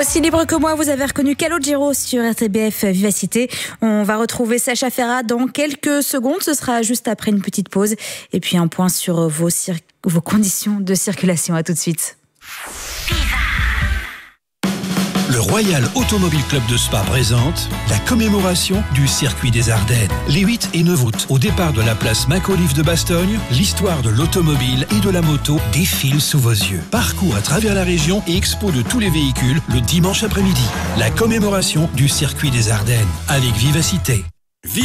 Aussi libre que moi, vous avez reconnu Calogero sur RTBF Vivacité. On va retrouver Sacha Ferrat dans quelques secondes. Ce sera juste après une petite pause. Et puis un point sur vos conditions de circulation. À tout de suite. Le Royal Automobile Club de Spa présente la commémoration du circuit des Ardennes. Les 8 et 9 août, au départ de la place Mac-Olive de Bastogne, l'histoire de l'automobile et de la moto défile sous vos yeux. Parcours à travers la région et expo de tous les véhicules le dimanche après-midi. La commémoration du circuit des Ardennes avec Vivacité.